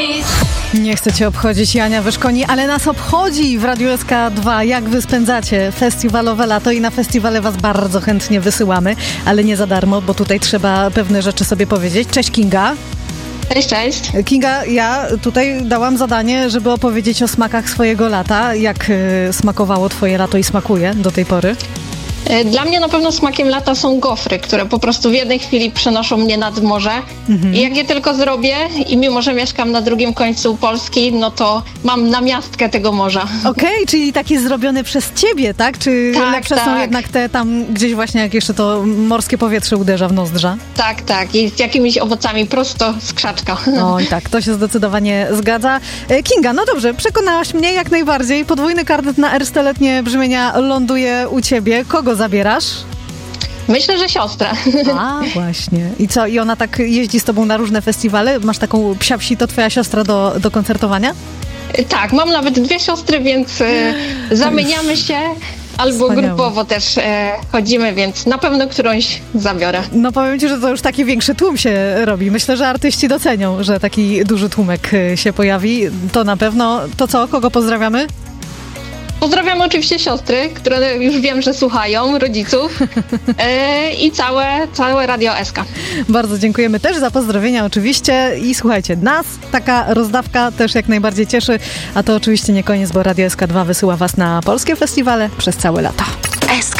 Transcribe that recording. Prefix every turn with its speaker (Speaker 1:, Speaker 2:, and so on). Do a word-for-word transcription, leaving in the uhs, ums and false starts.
Speaker 1: Nie chcę cię obchodzić, Jania Wyszkoni, ale nas obchodzi w Radiu S K dwa. Jak wy spędzacie festiwalowe lato i na festiwale was bardzo chętnie wysyłamy, ale nie za darmo, bo tutaj trzeba pewne rzeczy sobie powiedzieć. Cześć Kinga.
Speaker 2: Cześć, cześć.
Speaker 1: Kinga, ja tutaj dałam zadanie, żeby opowiedzieć o smakach swojego lata. Jak y, smakowało twoje lato i smakuje do tej pory?
Speaker 2: Dla mnie na pewno smakiem lata są gofry, które po prostu w jednej chwili przenoszą mnie nad morze. Mhm. I jak je tylko zrobię i mimo, że mieszkam na drugim końcu Polski, no to mam namiastkę tego morza.
Speaker 1: Okej, okay, czyli takie zrobione przez ciebie, tak? Czy
Speaker 2: tak,
Speaker 1: lepsze
Speaker 2: tak.
Speaker 1: są jednak te tam gdzieś właśnie, jak jeszcze to morskie powietrze uderza w nozdrza?
Speaker 2: Tak, tak. I z jakimiś owocami prosto z krzaczka.
Speaker 1: No i tak, to się zdecydowanie zgadza. Kinga, no dobrze, przekonałaś mnie jak najbardziej. Podwójny karnet na ersteletnie brzmienia ląduje u ciebie. Kogo zabierasz?
Speaker 2: Myślę, że siostrę.
Speaker 1: A, właśnie. I co? I ona tak jeździ z tobą na różne festiwale? Masz taką psia-wsi, to twoja siostra do, do koncertowania?
Speaker 2: Tak, mam nawet dwie siostry, więc e, zamieniamy się. Albo Wspaniałe. Grupowo też e, chodzimy, więc na pewno którąś zabiorę.
Speaker 1: No powiem ci, że to już taki większy tłum się robi. Myślę, że artyści docenią, że taki duży tłumek się pojawi. To na pewno. To co? Kogo pozdrawiamy?
Speaker 2: Pozdrawiam oczywiście siostry, które już wiem, że słuchają, rodziców yy, i całe, całe Radio S K.
Speaker 1: Bardzo dziękujemy też za pozdrowienia oczywiście i słuchajcie, nas taka rozdawka też jak najbardziej cieszy, a to oczywiście nie koniec, bo Radio S K dwa wysyła was na polskie festiwale przez całe lato.
Speaker 3: S K